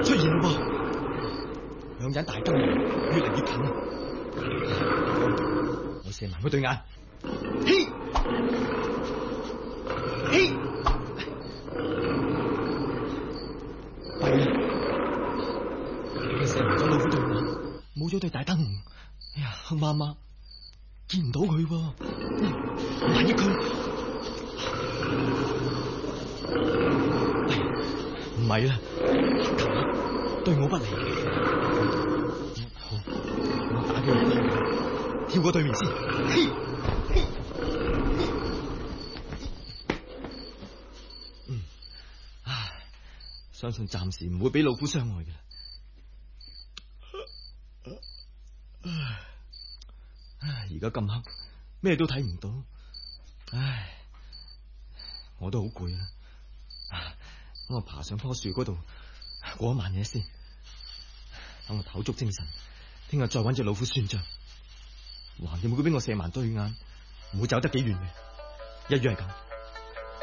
出現咯噃，兩盞大燈越嚟越近。我射埋佢對眼，嘿，嘿，弊啦！佢射埋咗老虎對眼，冇咗對大燈籠。哎呀，黑麻麻，見唔到佢喎。萬一佢，唔係啦，黑球對我不利。好，我打佢個飛，跳過對面先。相信暫時唔會俾老虎傷害嘅。而家咁黑，咩都睇唔到。唉，我都好攰啊！等我爬上棵樹嗰度過一晚夜先，等我唞足精神，聽日再搵隻老虎算賬。橫掂佢俾我射盲對眼，唔會走得幾遠嘅，一於係咁。